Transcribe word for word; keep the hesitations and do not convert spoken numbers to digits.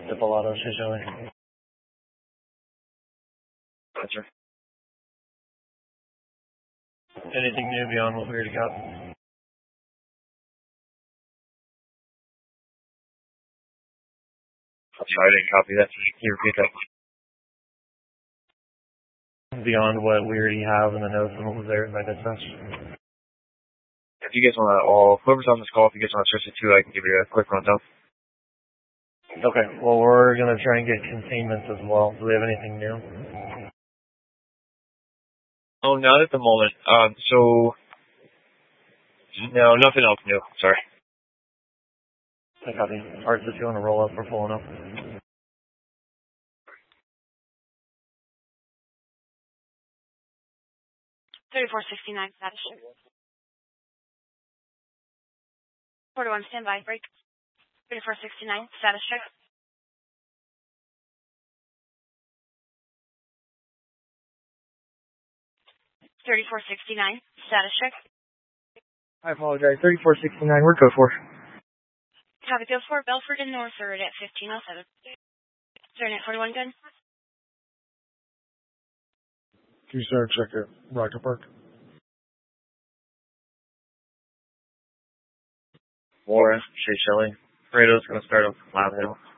Dipolato, Shisheli. Gotcha. Anything new beyond what we already got? I'm sorry, I didn't copy that. Can you repeat that? Beyond what we already have in the notes and what was there in my dispatch? If you guys want to, or whoever's on this call, if you guys want to switch it too, I can give you a quick rundown. Okay, well, we're going to try and get containments as well. Do we have anything new? Oh, not at the moment. Um, so, no, nothing else new. Sorry. I copy. Arts, if you want to roll up, we're pulling up. thirty-four sixty-nine, status check. four to one, standby, break. thirty-four sixty-nine, status check. thirty-four sixty-nine, status check. I apologize. thirty-four sixty-nine, where code for? Copy, go for Belford and Northford at fifteen oh seven. Internet forty-one, good. Can you start check it? Rocket Park. Warren, Shea Shelley. Fredo's going to start up Lab Hill.